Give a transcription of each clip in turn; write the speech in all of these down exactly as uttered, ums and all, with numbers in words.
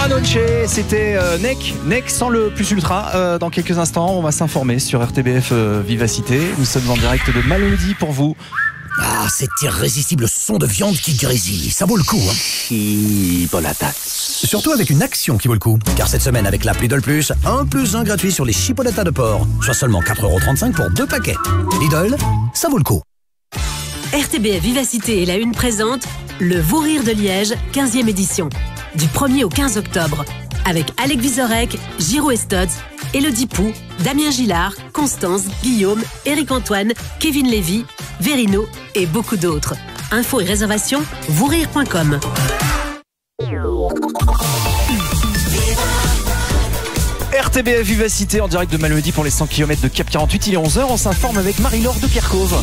Laura Noche, c'était euh, N E C, N E C sans le plus ultra. Euh, dans quelques instants, on va s'informer sur R T B F euh, Vivacité. Nous sommes en direct de Malmedy pour vous. Ah, cet irrésistible son de viande qui grésille, ça vaut le coup, hein. Chipolatas. Surtout avec une action qui vaut le coup. Car cette semaine, avec l'appli Lidl Plus, un plus un gratuit sur les chipolatas de porc. Soit seulement quatre euros trente-cinq pour deux paquets. Lidl, ça vaut le coup. R T B F Vivacité et la Une présente le Vous Rire de Liège, quinzième édition. Du premier au quinze octobre. Avec Alec Vizorek, Giro Estotz, Elodie Pou, Damien Gillard, Constance, Guillaume, Éric-Antoine, Kevin Lévy, Verino et beaucoup d'autres. Infos et réservations, vousrire point com. R T B F Vivacité en direct de Malmedy pour les cent kilomètres de Cap quarante-huit. Il est onze heures, on s'informe avec Marie-Laure de Kerkhove.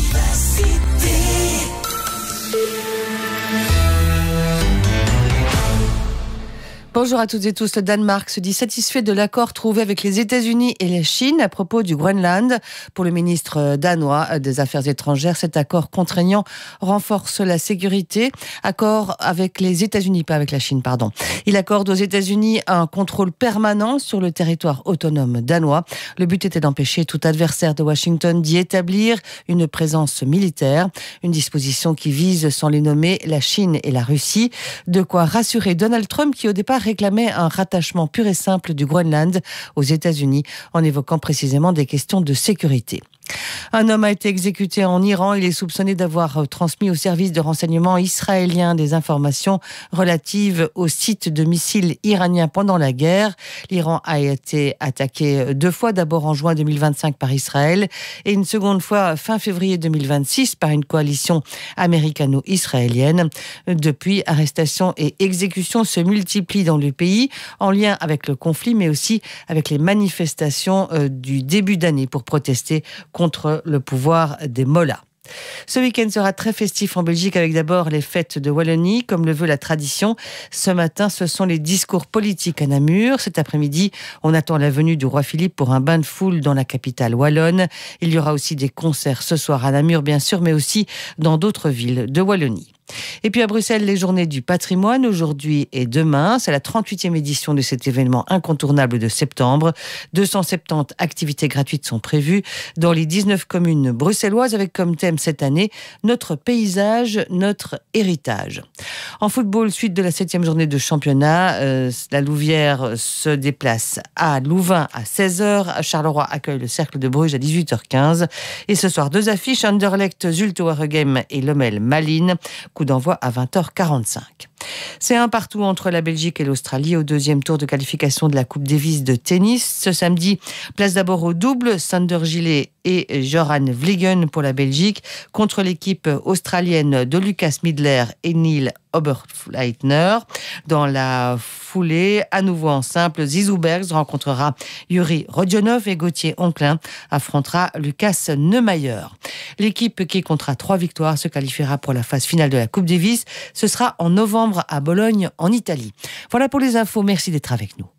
Bonjour à toutes et tous. Le Danemark se dit satisfait de l'accord trouvé avec les États-Unis et la Chine à propos du Groenland. Pour le ministre danois des Affaires étrangères, cet accord contraignant renforce la sécurité. Accord avec les États-Unis, pas avec la Chine, pardon. Il accorde aux États-Unis un contrôle permanent sur le territoire autonome danois. Le but était d'empêcher tout adversaire de Washington d'y établir une présence militaire. Une disposition qui vise, sans les nommer, la Chine et la Russie. De quoi rassurer Donald Trump qui, au départ, réclamait un rattachement pur et simple du Groenland aux États-Unis en évoquant précisément des questions de sécurité. Un homme a été exécuté en Iran. Il est soupçonné d'avoir transmis au service de renseignement israélien des informations relatives au site de missiles iraniens pendant la guerre. L'Iran a été attaqué deux fois, d'abord en juin deux mille vingt-cinq par Israël et une seconde fois fin février deux mille vingt-six par une coalition américano-israélienne. Depuis, arrestations et exécutions se multiplient dans le pays en lien avec le conflit, mais aussi avec les manifestations du début d'année pour protester contre le pouvoir des mollahs. Ce week-end sera très festif en Belgique avec d'abord les fêtes de Wallonie, comme le veut la tradition. Ce matin, ce sont les discours politiques à Namur. Cet après-midi, on attend la venue du roi Philippe pour un bain de foule dans la capitale wallonne. Il y aura aussi des concerts ce soir à Namur, bien sûr, mais aussi dans d'autres villes de Wallonie. Et puis à Bruxelles, les journées du patrimoine, aujourd'hui et demain. C'est la trente-huitième édition de cet événement incontournable de septembre. deux cent soixante-dix activités gratuites sont prévues dans les dix-neuf communes bruxelloises avec comme thème cette année notre paysage, notre héritage. En football, suite de la septième journée de championnat, euh, la Louvière se déplace à Louvain à seize heures. Charleroi accueille le Cercle de Bruges à dix-huit heures quinze. Et ce soir, deux affiches, Anderlecht, Zulte Waregem et Lommel Malines. Coup d'envoi à vingt heures quarante-cinq. C'est un partout entre la Belgique et l'Australie au deuxième tour de qualification de la Coupe Davis de tennis. Ce samedi, place d'abord au double, Sander Gillet et Joran Vliegen pour la Belgique contre l'équipe australienne de Lucas Midler et Neil Oberleitner. Dans la foulée, à nouveau en simple, Zizou Bergs rencontrera Yuri Rodionov et Gauthier Onklin affrontera Lucas Neumayer. L'équipe qui comptera trois victoires se qualifiera pour la phase finale de la Coupe Davis. Ce sera en novembre à Bologne, en Italie. Voilà pour les infos. Merci d'être avec nous.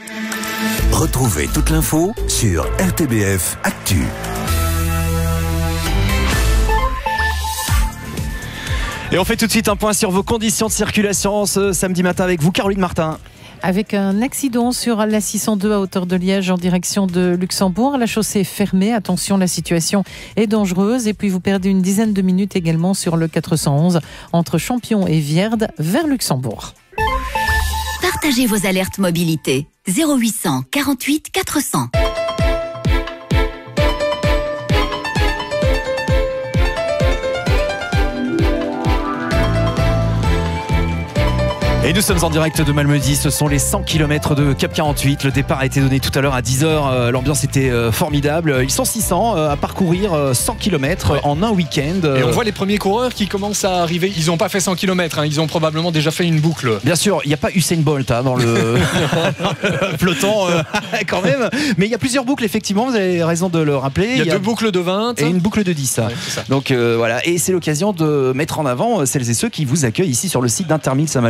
Retrouvez toute l'info sur R T B F Actu. Et on fait tout de suite un point sur vos conditions de circulation ce samedi matin avec vous, Caroline Martin. Avec un accident sur la six cent deux à hauteur de Liège en direction de Luxembourg. La chaussée est fermée. Attention, la situation est dangereuse. Et puis vous perdez une dizaine de minutes également sur le quatre cent onze entre Champion et Vierde vers Luxembourg. Partagez vos alertes mobilité. zéro huit cent quarante-huit quatre cents. Et nous sommes en direct de Malmedy, ce sont les cent kilomètres de Cap quarante-huit. Le départ a été donné tout à l'heure à dix heures, l'ambiance était formidable. Ils sont six cents à parcourir cent kilomètres ouais. en un week-end. Et on voit les premiers coureurs qui commencent à arriver. Ils n'ont pas fait cent kilomètres, hein. Ils ont probablement déjà fait une boucle. Bien sûr, il n'y a pas Usain Bolt hein, dans le peloton euh, quand même. Mais il y a plusieurs boucles, effectivement, vous avez raison de le rappeler. Il y a, il y a deux boucles de vingt. Et une boucle de dix. Ouais, c'est ça. Donc euh, voilà, et c'est l'occasion de mettre en avant celles et ceux qui vous accueillent ici sur le site d'Intermix à Malmedy pour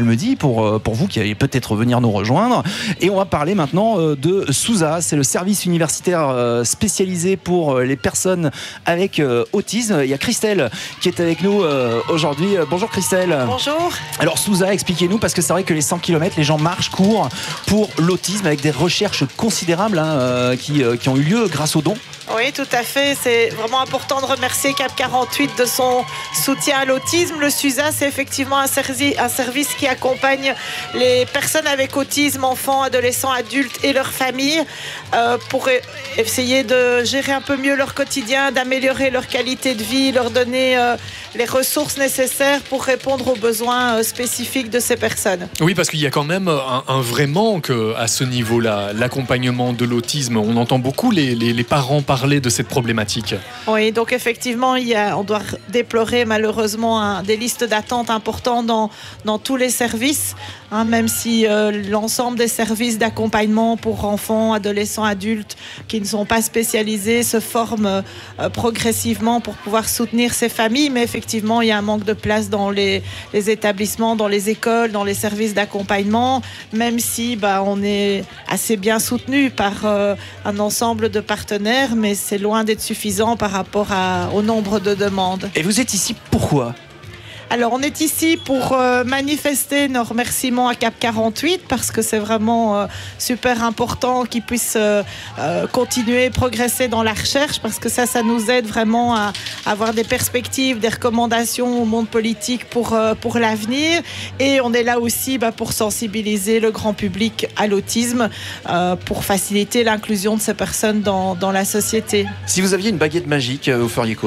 pour, pour vous qui allez peut-être venir nous rejoindre. Et on va parler maintenant de SUSA, c'est le service universitaire spécialisé pour les personnes avec autisme. Il y a Christelle qui est avec nous aujourd'hui. Bonjour Christelle. Bonjour. Alors SUSA, expliquez-nous, parce que c'est vrai que les cent kilomètres, les gens marchent, courent pour l'autisme avec des recherches considérables hein, qui, qui ont eu lieu grâce aux dons. Oui, tout à fait. C'est vraiment important de remercier CAP quarante-huit de son soutien à l'autisme. Le SUSA, c'est effectivement un, servi- un service qui accompagne les personnes avec autisme, enfants, adolescents, adultes et leurs familles euh, pour essayer de gérer un peu mieux leur quotidien, d'améliorer leur qualité de vie, leur donner euh, les ressources nécessaires pour répondre aux besoins euh, spécifiques de ces personnes. Oui, parce qu'il y a quand même un, un vrai manque à ce niveau-là, l'accompagnement de l'autisme. On entend beaucoup les, les, les parents parler de cette problématique. Oui, donc effectivement, il y a, on doit déplorer malheureusement un, des listes d'attente importantes dans, dans tous les services, hein, même si euh, l'ensemble des services d'accompagnement pour enfants, adolescents, adultes qui ne sont pas spécialisés se forment euh, progressivement pour pouvoir soutenir ces familles, mais effectivement, il y a un manque de place dans les, les établissements, dans les écoles, dans les services d'accompagnement, même si bah, on est assez bien soutenu par euh, un ensemble de partenaires, mais c'est loin d'être suffisant par rapport à, au nombre de demandes. Et vous êtes ici pourquoi ? Alors, on est ici pour euh, manifester nos remerciements à CAP quarante-huit parce que c'est vraiment euh, super important qu'ils puissent euh, euh, continuer, progresser dans la recherche parce que ça, ça nous aide vraiment à, à avoir des perspectives, des recommandations au monde politique pour, euh, pour l'avenir. Et on est là aussi bah, pour sensibiliser le grand public à l'autisme, euh, pour faciliter l'inclusion de ces personnes dans, dans la société. Si vous aviez une baguette magique, vous feriez quoi ?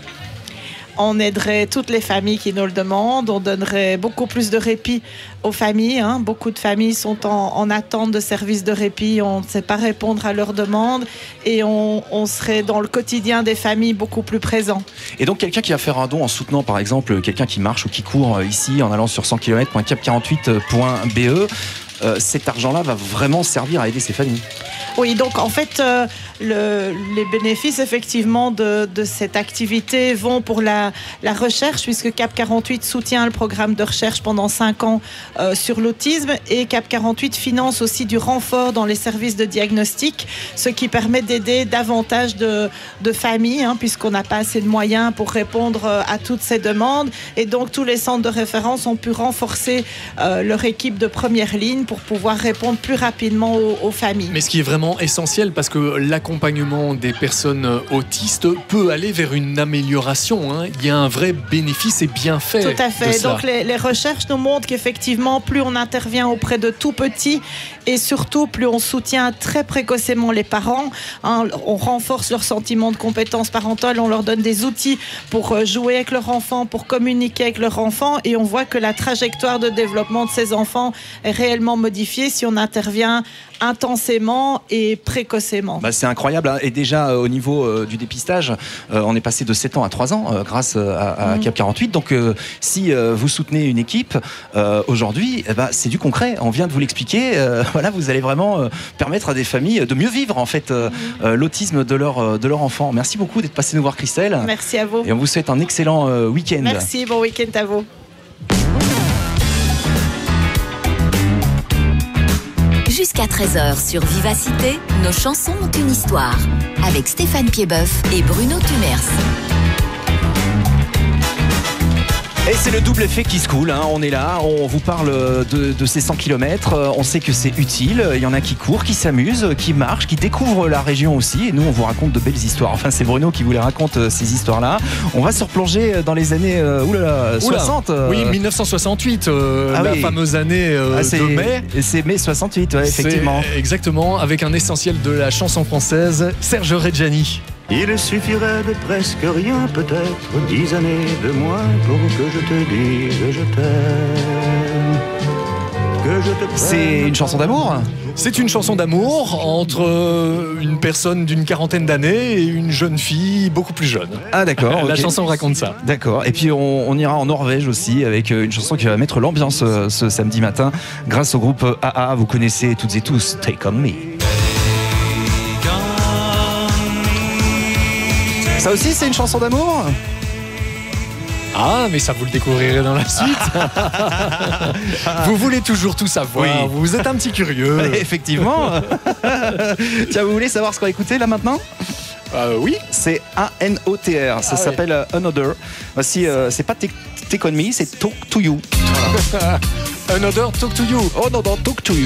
On aiderait toutes les familles qui nous le demandent, on donnerait beaucoup plus de répit aux familles. Hein. Beaucoup de familles sont en, en attente de services de répit, on ne sait pas répondre à leurs demandes et on, on serait dans le quotidien des familles beaucoup plus présent. Et donc quelqu'un qui va faire un don en soutenant par exemple quelqu'un qui marche ou qui court ici en allant sur cent kilomètres point cap quarante-huit point b e, euh, cet argent-là va vraiment servir à aider ces familles. Oui, donc en fait, euh, le, les bénéfices effectivement de, de cette activité vont pour la, la recherche, puisque CAP quarante-huit soutient le programme de recherche pendant cinq ans euh, sur l'autisme et CAP quarante-huit finance aussi du renfort dans les services de diagnostic, ce qui permet d'aider davantage de, de familles, hein, puisqu'on n'a pas assez de moyens pour répondre à toutes ces demandes. Et donc tous les centres de référence ont pu renforcer euh, leur équipe de première ligne pour pouvoir répondre plus rapidement aux, aux familles. Mais ce qui est vraiment essentiel parce que l'accompagnement des personnes autistes peut aller vers une amélioration. Hein. Il y a un vrai bénéfice et bienfait. Tout à fait. Donc les, les recherches nous montrent qu'effectivement, plus on intervient auprès de tout petits et surtout plus on soutient très précocement les parents, hein, on renforce leur sentiment de compétence parentale, on leur donne des outils pour jouer avec leur enfant, pour communiquer avec leur enfant et on voit que la trajectoire de développement de ces enfants est réellement modifiée si on intervient intensément et précocement. Bah, c'est incroyable hein. Et déjà euh, au niveau euh, du dépistage euh, on est passé de sept ans à trois ans euh, grâce à, à mmh. CAP quarante-huit donc euh, si euh, vous soutenez une équipe euh, aujourd'hui eh bah, c'est du concret, on vient de vous l'expliquer euh, voilà, vous allez vraiment euh, permettre à des familles de mieux vivre en fait euh, mmh. euh, l'autisme de leur, euh, de leur enfant. Merci beaucoup d'être passé nous voir Christelle. Merci à vous. Et on vous souhaite un excellent euh, week-end. Merci, bon week-end à vous. Jusqu'à treize heures sur Vivacité, nos chansons ont une histoire. Avec Stéphane Piedboeuf et Bruno Tumers. Et c'est le double effet qui se coule, hein. On est là, on vous parle de, de ces cent kilomètres, on sait que c'est utile, il y en a qui courent, qui s'amusent, qui marchent, qui découvrent la région aussi, et nous on vous raconte de belles histoires, enfin c'est Bruno qui vous les raconte ces histoires-là. On va se replonger dans les années euh, oulala, soixante. Euh... Oui, mille neuf cent soixante-huit, euh, ah, la oui. fameuse année euh, ah, de mai. C'est mai soixante-huit, ouais, effectivement. Exactement, avec un essentiel de la chanson française, Serge Reggiani. Il suffirait de presque rien, peut-être dix années de moins pour que je te dise je t'aime. Que je te C'est une chanson d'amour ? C'est une chanson d'amour entre une personne d'une quarantaine d'années et une jeune fille beaucoup plus jeune. Ah d'accord. La okay. chanson raconte ça. D'accord. Et puis on, on ira en Norvège aussi avec une chanson qui va mettre l'ambiance ce, ce samedi matin grâce au groupe A A. Vous connaissez toutes et tous Take On Me. Ça aussi c'est une chanson d'amour ? Ah, mais ça vous le découvrirez dans la suite. Vous voulez toujours tout savoir. Oui. Vous êtes un petit curieux. Effectivement. Tiens, vous voulez savoir ce qu'on va écouter là maintenant ? Euh, oui. C'est A N O T R. Ça Ah, s'appelle euh, Another. Voici, euh, c'est pas Take Take On Me, c'est Talk To You. Another Talk To You. Oh non, non, Talk To You.